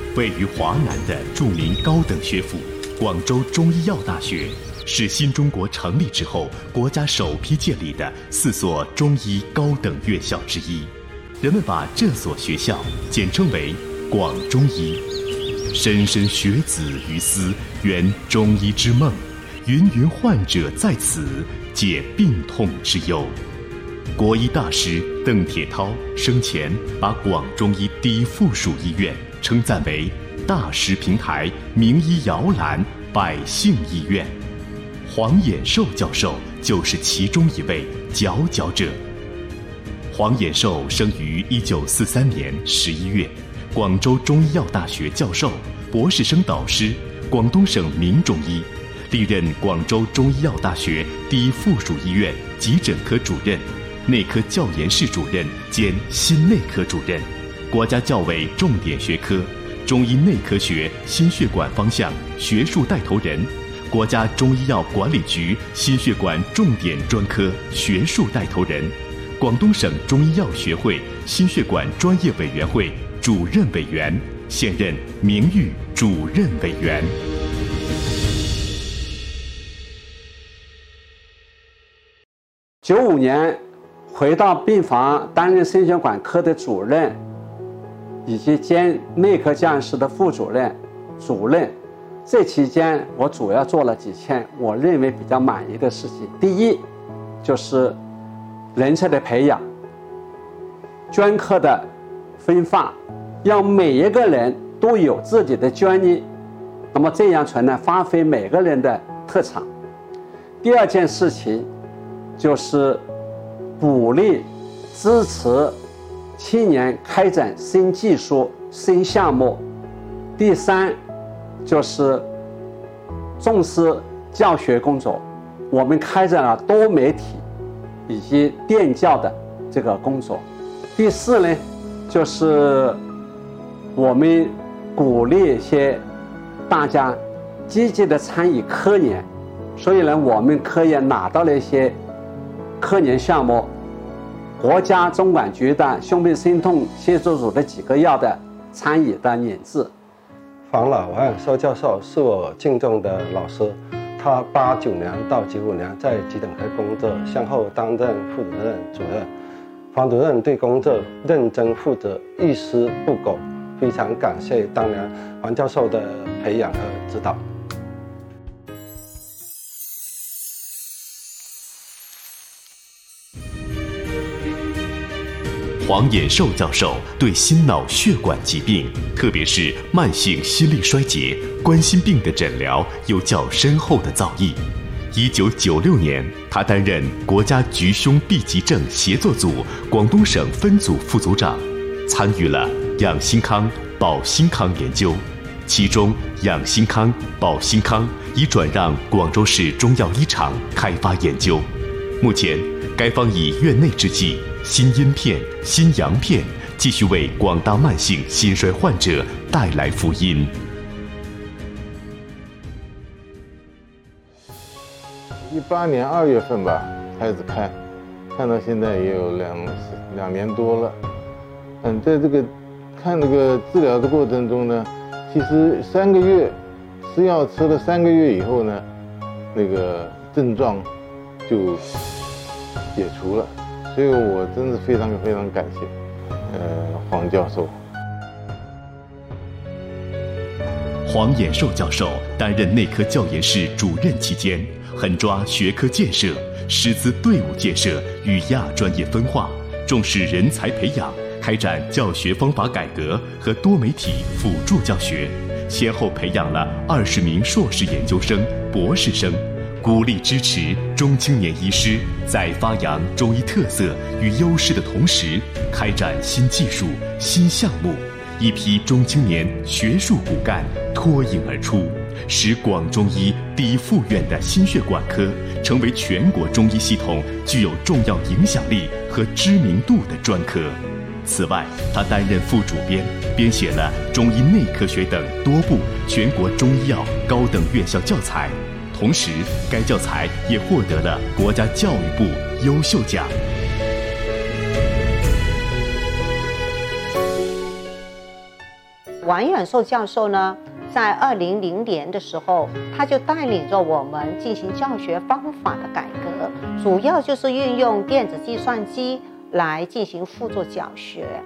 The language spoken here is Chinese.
位于华南的著名高等学府广州中医药大学，是新中国成立之后国家首批建立的4所中医高等院校之一。人们把这所学校简称为广中医。莘莘学子于斯，圆中医之梦；芸芸患者在此，解病痛之忧。国医大师邓铁涛生前把广中医第一附属医院称赞为大师平台、名医摇篮、百姓医院。黄衍寿教授就是其中一位佼佼者。黄衍寿生于1943年11月，广州中医药大学教授、博士生导师，广东省名中医，历任广州中医药大学第一附属医院急诊科主任、内科教研室主任兼心内科主任，国家教委重点学科中医内科学心血管方向学术带头人，国家中医药管理局心血管重点专科学术带头人，广东省中医药学会心血管专业委员会主任委员，现任名誉主任委员。 95年回到病房担任心血管科的主任，以及兼内科教研室的副主任、主任。这期间我主要做了几件我认为比较满意的事情。第一，就是人才的培养，专科的分发，让每一个人都有自己的专业，那么这样才能发挥每个人的特长。第二件事情就是鼓励支持青年开展新技术、新项目。第三，就是重视教学工作，我们开展了多媒体以及电教的这个工作。第四呢，就是我们鼓励一些大家积极的参与科研，所以呢，我们科研拿到了一些科研项目，国家中管局的胸病心痛协作组的几个药的参与的研制。 黄老汉寿教授是我敬重的老师，他89年到95年在急诊科工作，先后担任副主任、主任。黄主任对工作认真负责，一丝不苟，非常感谢当年黄教授的培养和指导。 黄衍寿教授对心脑血管疾病，特别是慢性心力衰竭、冠心病的诊疗有较深厚的造诣。1996年，他担任国家局胸痹疾症协作组广东省分组副组长，参与了养心康、保心康研究，其中养心康、保心康已转让广州市中药医厂开发研究。目前，该方以院内制剂心阴片、心阳片继续为广大慢性心衰患者带来福音。 18年2月份吧开始看到现在也有两年多了。在这个看这个治疗的过程中呢，其实3个月吃药吃了3个月以后呢，那个症状就解除了，所以我真是非常非常感谢黄教授。 黄衍寿教授担任内科教研室主任期间，狠抓学科建设、师资队伍建设与亚专业分化，重视人才培养，开展教学方法改革和多媒体辅助教学，先后培养了20名硕士研究生、博士生，鼓励支持中青年医师在发扬中医特色与优势的同时，开展新技术、新项目。一批中青年学术骨干脱颖而出，使广中医第一附院的心血管科成为全国中医系统具有重要影响力和知名度的专科。此外，他担任副主编，编写了《中医内科学》等多部全国中医药高等院校教材，同时该教材也获得了国家教育部优秀奖。 王远寿教授呢，在2000年的时候，他就带领着我们进行教学方法的改革，主要就是运用电子计算机来进行辅助教学。